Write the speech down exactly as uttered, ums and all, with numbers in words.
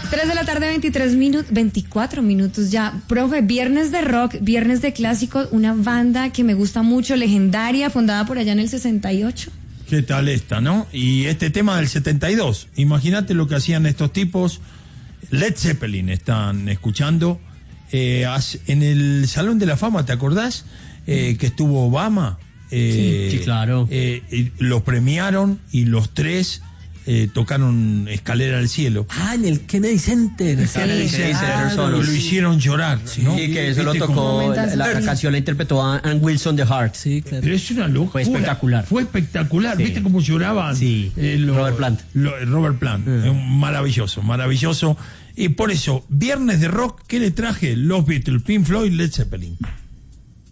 tres de la tarde, veintitrés minutos, veinticuatro minutos ya. Profe, viernes de rock, viernes de clásicos, una banda que me gusta mucho, legendaria, fundada por allá en el sesenta y ocho. ¿Qué tal esta, no? Y este tema del setenta y dos, imagínate lo que hacían estos tipos. Led Zeppelin están escuchando eh, en el Salón de la Fama, ¿te acordás? Eh, que estuvo Obama. Eh, sí, sí, claro. Eh, eh, los premiaron y los tres eh, tocaron Escalera al Cielo. Ah, en el Kennedy Center. Sí, Kennedy Center, ah, claro, y lo hicieron llorar, sí, ¿no? Sí, que eso lo tocó, la, la canción la interpretó Ann Wilson de Heart. Sí, claro. Pero es una locura. Fue espectacular. Fue espectacular. Sí. ¿Viste cómo lloraban? Sí. Eh, lo, Robert Plant. Lo, Robert Plant. Uh-huh. Maravilloso, maravilloso. Y por eso, viernes de rock, ¿qué le traje? Los Beatles, Pink Floyd, Led Zeppelin.